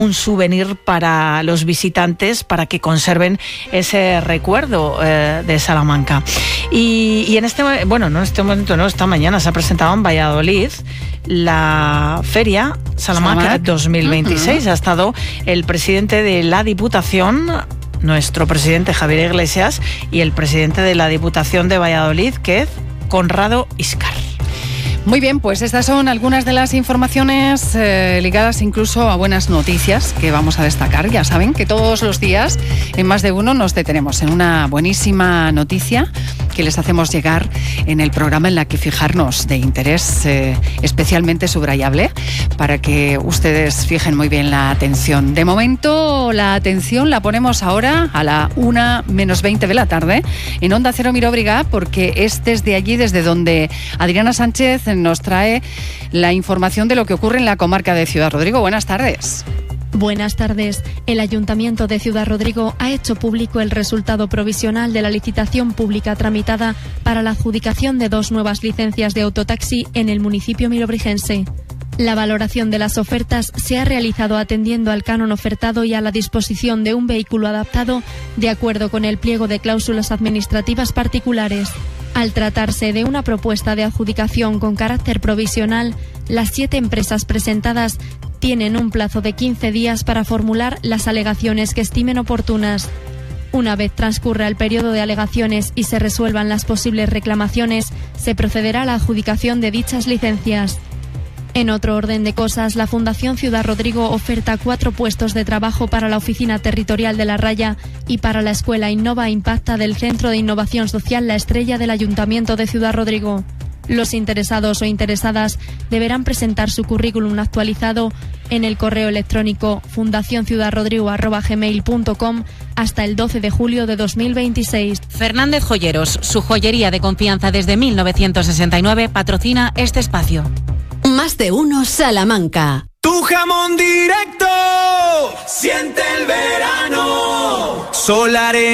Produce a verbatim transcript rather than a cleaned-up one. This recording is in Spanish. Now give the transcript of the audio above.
un souvenir para los visitantes, para que conserven ese recuerdo eh, de Salamanca. Y, y en este, bueno, no en este momento, no, esta mañana se ha presentado en Valladolid la Feria Salamanca Salamanca dos mil veintiséis. Uh-huh. Ha estado el presidente de la Diputación, nuestro presidente Javier Iglesias, y el presidente de la Diputación de Valladolid, que es Conrado Iscar. Muy bien, pues estas son algunas de las informaciones eh, ligadas incluso a buenas noticias que vamos a destacar. Ya saben que todos los días, en Más de Uno, nos detenemos en una buenísima noticia que les hacemos llegar en el programa, en la que fijarnos de interés eh, especialmente subrayable, para que ustedes fijen muy bien la atención. De momento, la atención la ponemos ahora a la una menos veinte de la tarde en Onda Cero Miróbriga, porque es desde allí desde donde Adriana Sánchez nos trae la información de lo que ocurre en la comarca de Ciudad Rodrigo. Buenas tardes. Buenas tardes. El Ayuntamiento de Ciudad Rodrigo ha hecho público el resultado provisional de la licitación pública tramitada para la adjudicación de dos nuevas licencias de autotaxi en el municipio mirobrigense. La valoración de las ofertas se ha realizado atendiendo al canon ofertado y a la disposición de un vehículo adaptado de acuerdo con el pliego de cláusulas administrativas particulares. Al tratarse de una propuesta de adjudicación con carácter provisional, las siete empresas presentadas tienen un plazo de quince días para formular las alegaciones que estimen oportunas. Una vez transcurra el periodo de alegaciones y se resuelvan las posibles reclamaciones, se procederá a la adjudicación de dichas licencias. En otro orden de cosas, la Fundación Ciudad Rodrigo oferta cuatro puestos de trabajo para la Oficina Territorial de La Raya y para la Escuela Innova Impacta del Centro de Innovación Social La Estrella del Ayuntamiento de Ciudad Rodrigo. Los interesados o interesadas deberán presentar su currículum actualizado en el correo electrónico fundación ciudad rodrigo arroba gmail punto com hasta el doce de julio de dos mil veintiséis. Fernández Joyeros, su joyería de confianza desde mil novecientos sesenta y nueve, patrocina este espacio. Más de Uno Salamanca. Tu jamón directo, siente el verano, Sol Arena.